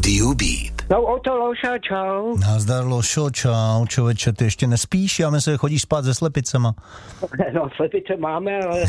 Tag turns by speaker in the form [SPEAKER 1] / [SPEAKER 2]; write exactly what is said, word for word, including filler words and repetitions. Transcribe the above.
[SPEAKER 1] Rádiu Beat.
[SPEAKER 2] No o to Loša, čau.
[SPEAKER 3] Nazdar Lošo, čau, člověče, ty ještě nespíš? Já myslím, že chodíš spát se slepicema.
[SPEAKER 2] No slepice máme, ale